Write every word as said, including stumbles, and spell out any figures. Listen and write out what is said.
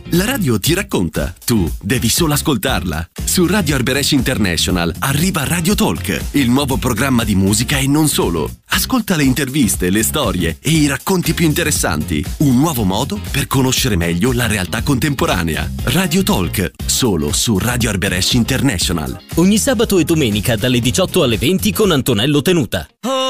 La radio ti racconta, tu devi solo ascoltarla. Su Radio Arberesh International arriva Radio Talk, il nuovo programma di musica e non solo. Ascolta le interviste, le storie e i racconti più interessanti. Un nuovo modo per conoscere meglio la realtà contemporanea. Radio Talk, solo su Radio Arberesh International. Ogni sabato e domenica dalle diciotto alle venti con Antonello Tenuta.